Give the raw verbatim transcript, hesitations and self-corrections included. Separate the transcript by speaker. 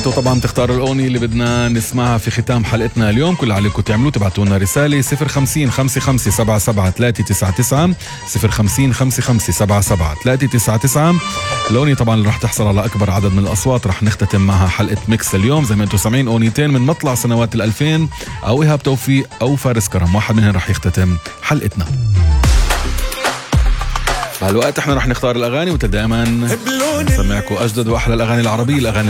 Speaker 1: انتوا طبعا تختاروا الأغنية اللي بدنا نسمعها في ختام حلقتنا اليوم. كل اللي عليكم تعملوه تبعتوا لنا رسالة صفر خمسين خمسة خمسة سبعة سبعة ثلاثة تسعة تسعة صفر خمسين خمسة خمسة سبعة سبعة ثلاثة تسعة تسعة. الأغنية طبعا اللي رح تحصل على أكبر عدد من الأصوات رح نختتم معها حلقة ميكس اليوم. زي ما انتوا سامعين أغنيتين من مطلع سنوات الألفين، أو إيهاب توفيق أو فارس كرم، واحد منهم رح يختتم حلقتنا. بهالوقت احنا رح نختار الأغاني، وتدائما نسمعكم أجدد وأحلى الأغاني العربية، الأغاني